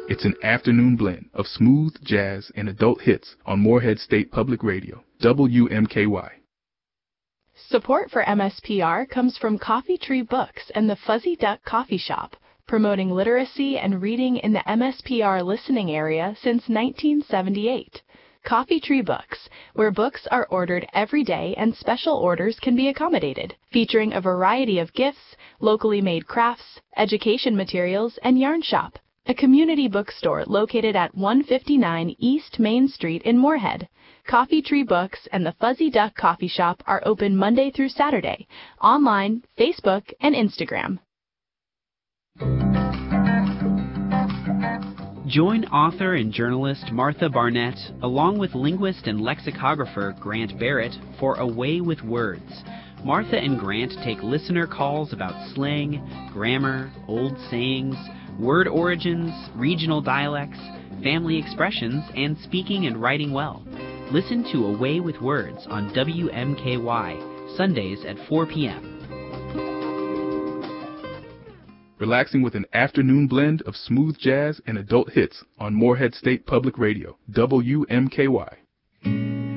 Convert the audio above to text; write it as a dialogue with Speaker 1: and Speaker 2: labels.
Speaker 1: It's an afternoon blend of smooth jazz and adult hits on Morehead State Public Radio, WMKY.
Speaker 2: Support for MSPR comes from Coffee Tree Books and the Fuzzy Duck Coffee Shop, promoting literacy and reading in the MSPR listening area since 1978. Coffee Tree Books, where books are ordered every day and special orders can be accommodated, featuring a variety of gifts, locally made crafts, education materials, and yarn shop. A community bookstore located at 159 East Main Street in Morehead. Coffee Tree Books and the Fuzzy Duck Coffee Shop are open Monday through Saturday, online, Facebook, and Instagram.
Speaker 3: Join author and journalist Martha Barnett, along with linguist and lexicographer Grant Barrett, for A Way with Words. Martha and Grant take listener calls about slang, grammar, old sayings, word origins, regional dialects, family expressions, and speaking and writing well. Listen to A Way with Words on WMKY, Sundays at 4 p.m.
Speaker 1: Relaxing with an afternoon blend of smooth jazz and adult hits on Morehead State Public Radio, WMKY.